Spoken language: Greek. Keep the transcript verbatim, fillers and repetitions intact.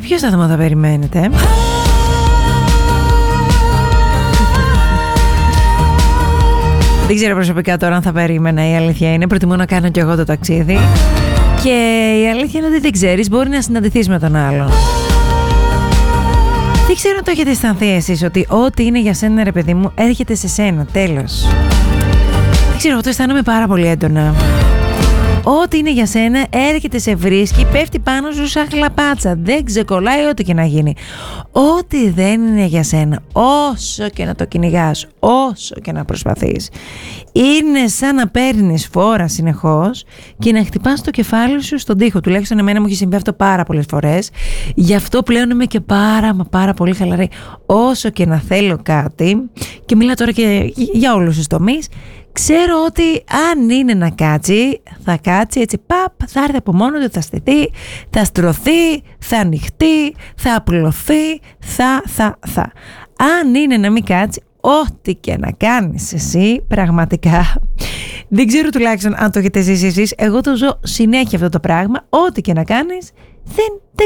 ποιο σταθμό θα περιμένετε? Δεν ξέρω προσωπικά τώρα αν θα περίμενα, η αλήθεια είναι. Προτιμώ να κάνω κι εγώ το ταξίδι. Και η αλήθεια είναι ότι δεν ξέρεις, μπορεί να συναντηθείς με τον άλλον. Δεν ξέρω αν το έχετε αισθανθεί εσείς, ότι ό,τι είναι για σένα, ρε παιδί μου, έρχεται σε σένα, τέλος. Δεν ξέρω, εγώ το αισθάνομαι πάρα πολύ έντονα. Ό,τι είναι για σένα έρχεται, σε βρίσκει, πέφτει πάνω σου σαν χλαπάτσα. Δεν ξεκολλάει ό,τι και να γίνει. Ό,τι δεν είναι για σένα, όσο και να το κυνηγάς, όσο και να προσπαθείς, είναι σαν να παίρνεις φόρα συνεχώς και να χτυπάς το κεφάλι σου στον τοίχο. Τουλάχιστον εμένα μου έχει συμβεί αυτό πάρα πολλές φορές. Γι' αυτό πλέον είμαι και πάρα μα πάρα πολύ χαλαρή. Όσο και να θέλω κάτι, και μιλάω τώρα και για όλους τους τομείς, ξέρω ότι αν είναι να κάτσει, θα κάτσει έτσι, παπ, θα έρθει από μόνο του, θα στηθεί, θα στρωθεί, θα ανοιχτεί, θα απλωθεί, θα, θα, θα. Αν είναι να μην κάτσει, ό,τι και να κάνεις εσύ, πραγματικά, δεν ξέρω τουλάχιστον αν το έχετε ζήσει εσείς, εγώ το ζω συνέχεια αυτό το πράγμα, ό,τι και να κάνεις, δεν, δεν